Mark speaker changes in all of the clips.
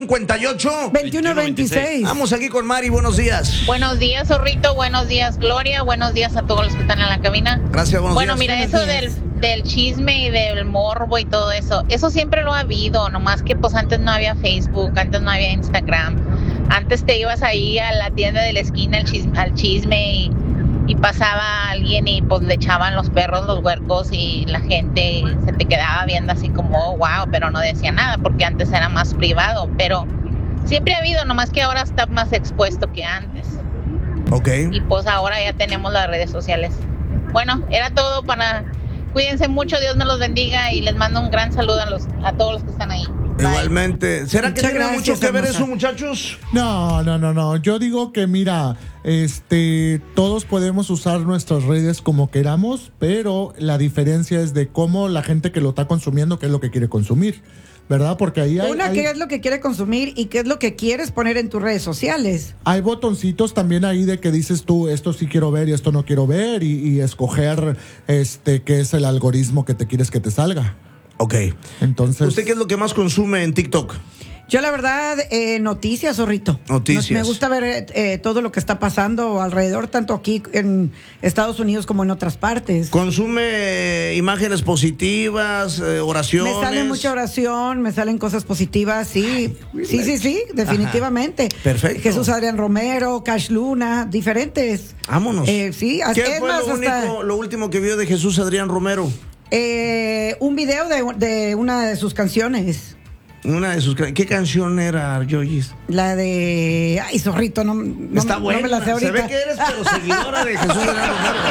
Speaker 1: 58
Speaker 2: 2126.
Speaker 1: Vamos aquí con Mari, buenos días.
Speaker 3: Buenos días, Zorrito. Buenos días, Gloria. Buenos días a todos los que están en la cabina.
Speaker 1: Gracias, buenos días.
Speaker 3: Bueno, mira, eso del chisme y del morbo y todo eso siempre lo ha habido, nomás que pues antes no había Facebook, antes no había Instagram. Antes te ibas ahí a la tienda de la esquina al chisme y pasaba alguien y pues le echaban los perros, los huercos y la gente se te quedaba viendo así como, oh, wow, pero no decía nada porque antes era más privado, pero siempre ha habido, nomás que ahora está más expuesto que antes.
Speaker 1: Ok.
Speaker 3: Y pues ahora ya tenemos las redes sociales. Bueno, era todo para... Cuídense mucho, Dios me los bendiga y les mando un gran saludo a todos los que están ahí. Bye.
Speaker 1: Igualmente. ¿Será que
Speaker 2: Muchas
Speaker 1: tiene
Speaker 2: gracias,
Speaker 1: mucho que ver
Speaker 2: hermosa.
Speaker 1: eso, muchachos?
Speaker 4: No. Yo digo que, mira, todos podemos usar nuestras redes como queramos, pero la diferencia es de cómo la gente que lo está consumiendo, qué es lo que quiere consumir, ¿verdad? Porque ahí
Speaker 2: ¿Qué es lo que quiere consumir y qué es lo que quieres poner en tus redes sociales?
Speaker 4: hay botoncitos también ahí de que dices tú, esto sí quiero ver y esto no quiero ver, y escoger qué es el algoritmo que te quieres que te salga.
Speaker 1: Ok.
Speaker 4: Entonces,
Speaker 1: ¿Usted qué es lo que más consume en TikTok?
Speaker 2: Yo la verdad, noticias, Zorrito.
Speaker 1: Noticias.
Speaker 2: Me gusta ver todo lo que está pasando alrededor, tanto aquí en Estados Unidos como en otras partes.
Speaker 1: ¿Consume imágenes positivas, oraciones?
Speaker 2: Me sale mucha oración, me salen cosas positivas, sí. Sí, definitivamente.
Speaker 1: Ajá. Perfecto.
Speaker 2: Jesús Adrián Romero, Cash Luna, diferentes.
Speaker 1: Vámonos.
Speaker 2: Sí,
Speaker 1: ¿Qué
Speaker 2: es
Speaker 1: fue
Speaker 2: más,
Speaker 1: lo último que vio de Jesús Adrián Romero?
Speaker 2: un video de una de sus canciones.
Speaker 1: Una de sus... ¿Qué canción era, Yoyis?
Speaker 2: La de... Ay, Zorrito, no
Speaker 1: Está buena.
Speaker 2: No me la sé ahorita.
Speaker 1: Se ve que eres pero seguidora de Jesús Adrián Romero.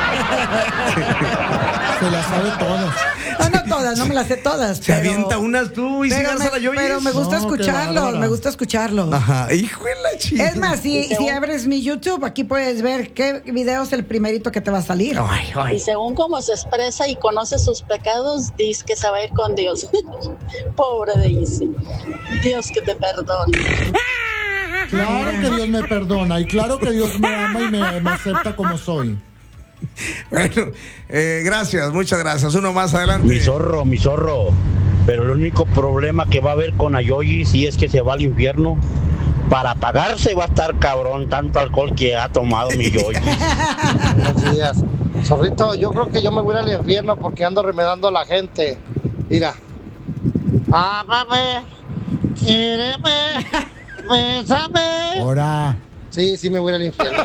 Speaker 4: se las sabe todas.
Speaker 2: No todas, no me las sé todas.
Speaker 1: Se avienta unas tú y
Speaker 2: pero,
Speaker 1: sigas a la Yoyis.
Speaker 2: pero me gusta
Speaker 4: No, qué
Speaker 2: escucharlo,
Speaker 4: bárbara.
Speaker 2: me gusta escucharlo.
Speaker 1: Ajá, hijo de la chica.
Speaker 2: Es más, si abres mi YouTube, aquí puedes ver qué video es el primerito que te va a salir.
Speaker 5: Y según cómo se expresa y conoce sus pecados, dice que se va a ir con Dios. Pobre Daisy. Dios que te perdone.
Speaker 4: Claro que Dios me perdona y claro que Dios me ama y me acepta como soy.
Speaker 1: Bueno, gracias, muchas gracias. Uno más adelante.
Speaker 6: Mi zorro. Pero el único problema que va a haber con Ayoyi si es que se va al infierno. Para pagarse va a estar cabrón tanto alcohol que ha tomado mi Yoyi.
Speaker 7: Buenos días. Zorrito, yo creo que yo me voy al infierno porque ando remedando a la gente. Mira. Ámame, quíreme, bésame.
Speaker 4: Ahora.
Speaker 7: Sí, me voy al infierno.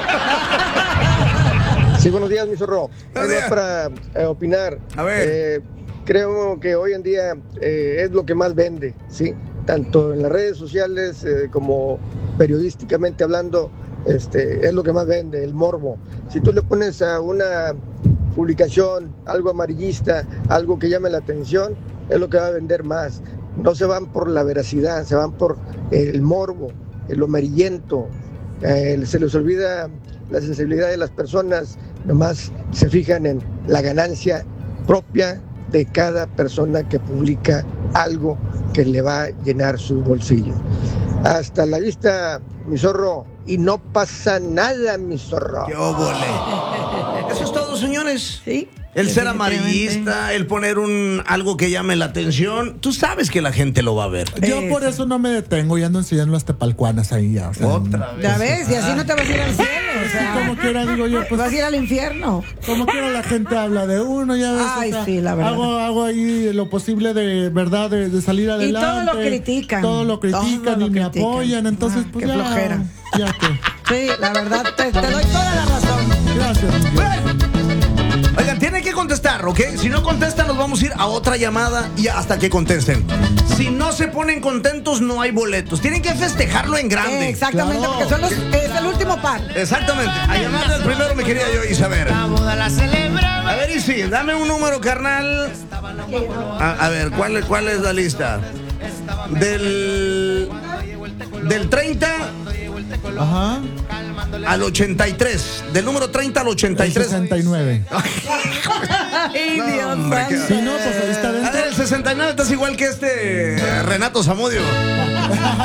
Speaker 7: Sí, buenos días, mi zorro.
Speaker 1: Buenos días.
Speaker 7: Para opinar.
Speaker 1: A ver.
Speaker 7: Creo que hoy en día es lo que más vende, ¿sí? Tanto en las redes sociales como periodísticamente hablando, es lo que más vende, el morbo. Si tú le pones a una publicación algo amarillista, algo que llame la atención, es lo que va a vender más. No se van por la veracidad, se van por el morbo, lo amarillento. Se les olvida la sensibilidad de las personas, nomás se fijan en la ganancia propia de cada persona que publica algo que le va a llenar sus bolsillos. Hasta la vista, mi zorro, y no pasa nada, mi zorro.
Speaker 1: ¡Qué óvole! Eso es todo, señores.
Speaker 2: Sí.
Speaker 1: El ser
Speaker 2: definitivamente.
Speaker 1: amarillista, el poner algo que llame la atención. Tú sabes que la gente lo va a ver.
Speaker 4: Yo por eso no me detengo y ando enseñando las tepalcuanas ahí ya. O sea,
Speaker 1: Otra vez.
Speaker 2: Ya ves, y así no te vas a ir al cielo. O
Speaker 4: sí,
Speaker 2: sea,
Speaker 4: como quiera digo yo, pues
Speaker 2: vas a ir al infierno.
Speaker 4: como quiera la gente habla de uno, ya ves.
Speaker 2: Ay, sí, la verdad.
Speaker 4: Hago ahí lo posible de verdad de salir adelante.
Speaker 2: todo lo critican.
Speaker 4: Todo lo critican
Speaker 2: Todo lo
Speaker 4: y me
Speaker 2: critican.
Speaker 4: apoyan, entonces
Speaker 2: Ah,
Speaker 4: pues
Speaker 2: qué
Speaker 4: ya.
Speaker 2: flojera.
Speaker 4: Ya que.
Speaker 2: Sí, la verdad, te doy toda la razón.
Speaker 4: Gracias.
Speaker 1: Oigan, tienen que contestar, ¿ok? Si no contestan, nos vamos a ir a otra llamada y hasta que contesten. Si no se ponen contentos, no hay boletos. Tienen que festejarlo en grande.
Speaker 2: Exactamente,
Speaker 4: Claro.
Speaker 2: porque es el último par.
Speaker 1: Exactamente. A llamarle al primero me quería yo, Isabel. A ver, Isi, dame un número, carnal. A ver, ¿cuál es la lista? Del 30
Speaker 4: Ajá.
Speaker 1: al 83. Del número 30 al
Speaker 4: El
Speaker 1: 83.
Speaker 4: 69.
Speaker 2: Ay, Dios
Speaker 1: hombre,
Speaker 2: santo.
Speaker 4: Sí, no, pues ahí está
Speaker 1: A
Speaker 4: dentro.
Speaker 1: ver, el 69 estás igual que Renato Zamudio.